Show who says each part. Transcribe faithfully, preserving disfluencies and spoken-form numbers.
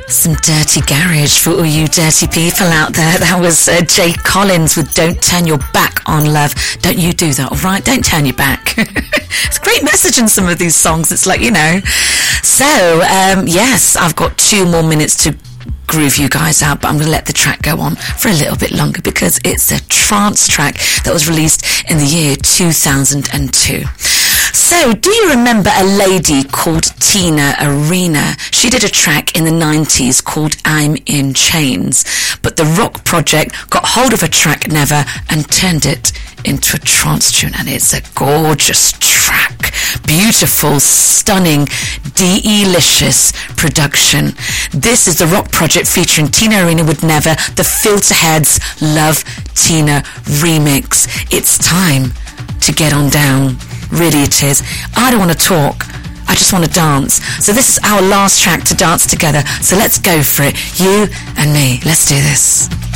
Speaker 1: Some dirty garage for all you dirty people out there. That was uh, Jay Collins with Don't Turn Your Back on Love. Don't you do that, all right? Don't turn your back. It's a great message in some of these songs. It's like, you know. So, um, yes, I've got two more minutes to groove you guys out, but I'm going to let the track go on for a little bit longer because it's a trance track that was released in the year two thousand two. So, do you remember a lady called Tina Arena? She did a track in the nineties called I'm in Chains, but the Rock Project got hold of a track Never and turned it into a trance tune, and it's a gorgeous track. Beautiful, stunning, delicious production. This is the Rock Project featuring Tina Arena with Never, the Filterheads Love Tina remix. It's time to get on down. Really it is. I don't want to talk. I just want to dance. So this is our last track to dance together. So let's go for it. You and me. Let's do this.